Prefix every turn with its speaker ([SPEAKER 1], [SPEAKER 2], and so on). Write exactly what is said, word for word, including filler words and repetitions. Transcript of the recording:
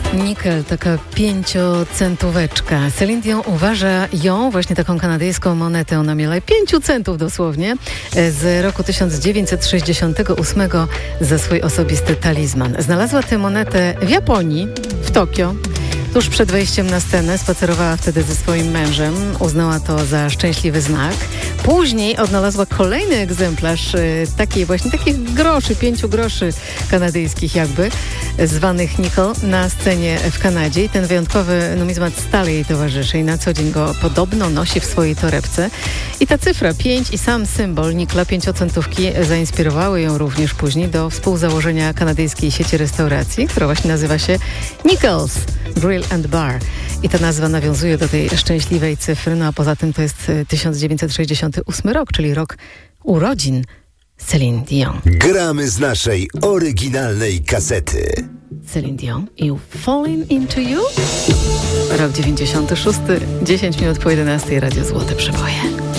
[SPEAKER 1] Nikel, taka pięciocentóweczka. Celine Dion uważa ją, właśnie taką kanadyjską monetę o namiale pięciu centów dosłownie, z roku tysiąc dziewięćset sześćdziesiątego ósmego za swój osobisty talizman. Znalazła tę monetę w Japonii, w Tokio. Tuż przed wejściem na scenę spacerowała wtedy ze swoim mężem. Uznała to za szczęśliwy znak. Później odnalazła kolejny egzemplarz y, takiej właśnie takich groszy, pięciu groszy kanadyjskich jakby, zwanych nickel, na scenie w Kanadzie. I ten wyjątkowy numizmat stale jej towarzyszy i na co dzień go podobno nosi w swojej torebce. I ta cyfra pięć i sam symbol nikla, pięciocentówki, zainspirowały ją również później do współzałożenia kanadyjskiej sieci restauracji, która właśnie nazywa się Nickels Grill and Bar. I ta nazwa nawiązuje do tej szczęśliwej cyfry, no a poza tym to jest tysiąc dziewięćset sześćdziesiąty ósmy rok, czyli rok urodzin Celine Dion.
[SPEAKER 2] Gramy z naszej oryginalnej kasety.
[SPEAKER 1] Celine Dion i Falling Into You. Rok dziewięćdziesiąty szósty, dziesięć minut po jedenastej, Radio Złote Przeboje.